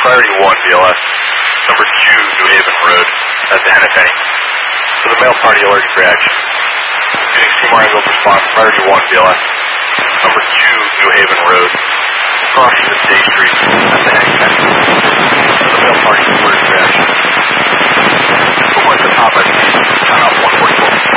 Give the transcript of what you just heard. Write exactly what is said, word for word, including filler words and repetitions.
Priority one, B L S. Number two, New Haven Road. That's the Hennepin. For the mail party, allergic reaction. Phoenix Team ambulance response, priority one, B L S. Number two, New Haven Road. Crossing the State Street. That's the Hennepin.